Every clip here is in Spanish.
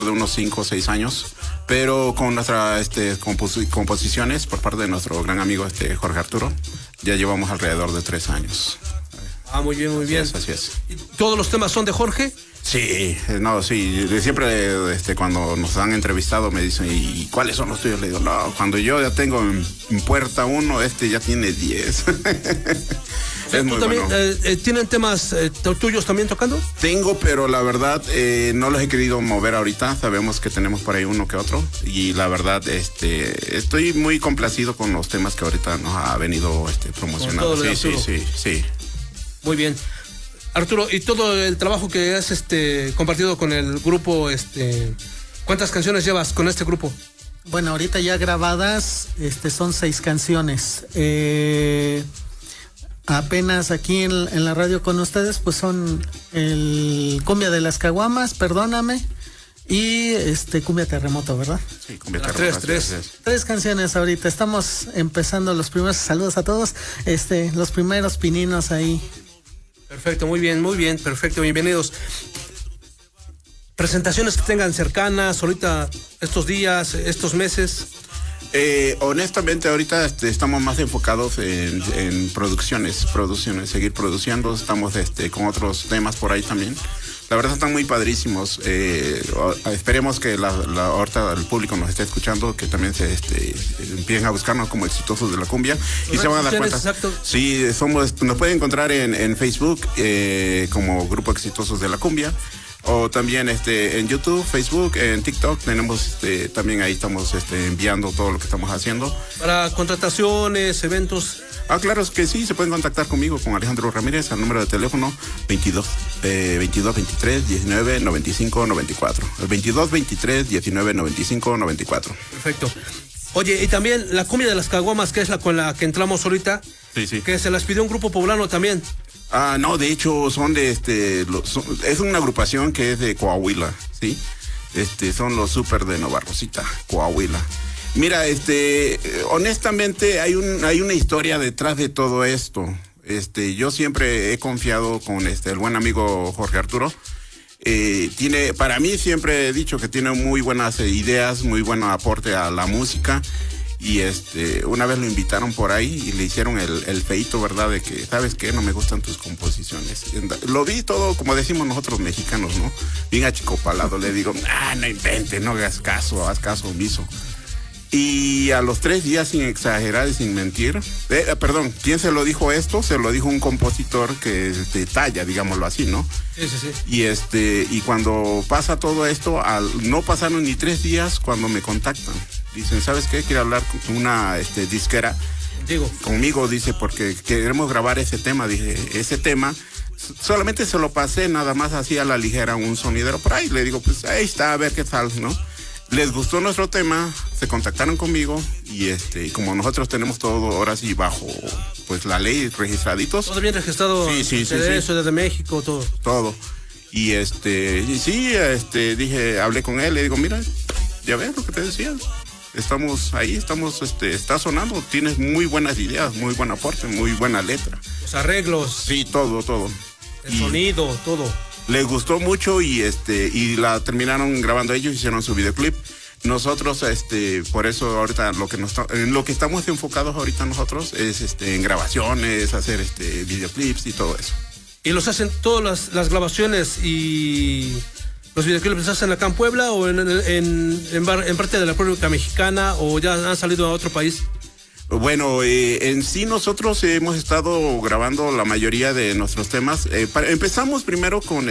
de unos 5 o 6 años, pero con nuestras composiciones por parte de nuestro gran amigo Jorge Arturo, ya llevamos alrededor de 3 años. Ah, muy bien, muy bien. Así es. ¿Todos los temas son de Jorge? Sí, no, sí, siempre cuando nos han entrevistado me dicen, ¿y cuáles son los tuyos? Le digo, no, cuando yo ya tengo en puerta uno, ya tiene 10. Es muy también, bueno. ¿Tienen temas tuyos también tocando? Tengo, pero la verdad no los he querido mover ahorita. Sabemos que tenemos por ahí uno que otro. Y la verdad, estoy muy complacido con los temas que ahorita nos ha venido promocionando. Sí. Muy bien. Arturo, y todo el trabajo que has compartido con el grupo, ¿cuántas canciones llevas con este grupo? Bueno, ahorita ya grabadas, son 6 canciones. Apenas aquí en la radio con ustedes, pues son el Cumbia de las Caguamas, Perdóname, y Cumbia Terremoto, ¿verdad? Sí, Cumbia Terremoto. Tres canciones ahorita. Estamos empezando los primeros, saludos a todos, los primeros pininos ahí. Perfecto, muy bien, perfecto, bienvenidos. Presentaciones que tengan cercanas, ahorita, estos días, estos meses. Honestamente ahorita estamos más enfocados en producciones, seguir produciendo. Estamos con otros temas por ahí también. La verdad están muy padrísimos. Esperemos que ahorita el público nos esté escuchando, que también empiecen a buscarnos como Exitosos de la Cumbia y se van a dar cuenta. Exacto. Sí, nos pueden encontrar en Facebook como Grupo Exitosos de la Cumbia. O también en YouTube, Facebook, en TikTok tenemos también ahí estamos enviando todo lo que estamos haciendo. Para contrataciones, eventos. Claro, es que sí, se pueden contactar conmigo, con Alejandro Ramírez, al número de teléfono 22 23 19 95 94. El 22 23 19 95 94. Perfecto. Oye, y también la Cumbia de las Caguamas, que es la con la que entramos ahorita. Sí. Que se las pidió un grupo poblano también. No, de hecho son es una agrupación que es de Coahuila, ¿sí? Son los Super de Nova Rosita, Coahuila. Mira, honestamente hay una historia detrás de todo esto. Yo siempre he confiado con el buen amigo Jorge Arturo. Para mí siempre he dicho que tiene muy buenas ideas, muy buen aporte a la música. Y una vez lo invitaron por ahí y le hicieron el feíto, ¿verdad? De que, ¿sabes qué? No me gustan tus composiciones. Lo vi todo, como decimos nosotros mexicanos, ¿no? Bien achicopalado. Le digo, no invente, no hagas caso, haz caso omiso. Y a los 3 días, sin exagerar y sin mentir, perdón, ¿quién se lo dijo esto? Se lo dijo un compositor que es de talla, digámoslo así, ¿no? Sí. Y cuando pasa todo esto, no pasaron ni 3 días cuando me contactan. Dicen, ¿sabes qué? Quiero hablar con una disquera. Conmigo, dice, porque queremos grabar ese tema. Dije, ese tema, solamente se lo pasé nada más así a la ligera, un sonidero por ahí. Le digo, pues ahí está, a ver qué tal, ¿no? Les gustó nuestro tema, se contactaron conmigo y como nosotros tenemos todo ahora sí bajo pues la ley, registraditos. Todo bien registrado. Sí. Desde México, todo. Todo. Y hablé con él, le digo, mira, ya ves lo que te decía. Estamos ahí, está sonando, tienes muy buenas ideas, muy buen aporte, muy buena letra. Los arreglos. Sí, todo. El sonido, todo. Les gustó mucho y la terminaron grabando ellos, hicieron su videoclip. Nosotros, por eso ahorita en lo que estamos enfocados ahorita nosotros es en grabaciones, hacer videoclips y todo eso. ¿Y los hacen todas las grabaciones y los videoclips los hacen acá en Puebla o en parte de la República Mexicana o ya han salido a otro país? Bueno, en sí nosotros hemos estado grabando la mayoría de nuestros temas. Empezamos primero con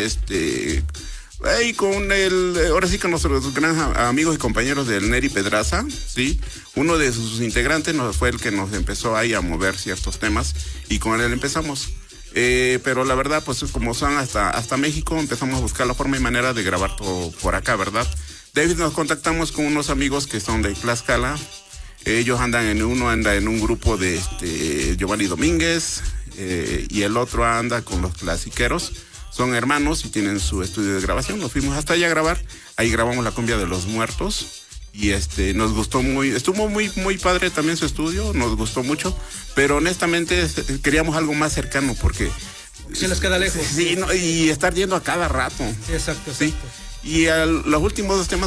ahora sí con nuestros grandes amigos y compañeros del Neri Pedraza, ¿sí? Uno de sus integrantes fue el que nos empezó ahí a mover ciertos temas y con él empezamos. Pero la verdad, pues como son hasta México, empezamos a buscar la forma y manera de grabar todo por acá, ¿verdad? David, nos contactamos con unos amigos que son de Tlaxcala. Ellos anda en un grupo de Giovanni Domínguez y el otro anda con los Clasiqueros. Son hermanos y tienen su estudio de grabación. Nos fuimos hasta allá a grabar. Ahí grabamos la Cumbia de los Muertos y nos gustó estuvo muy padre también su estudio, nos gustó mucho, pero honestamente queríamos algo más cercano porque se les queda lejos. Sí, y estar yendo a cada rato. Sí, exacto. Sí. Y los últimos 2 temas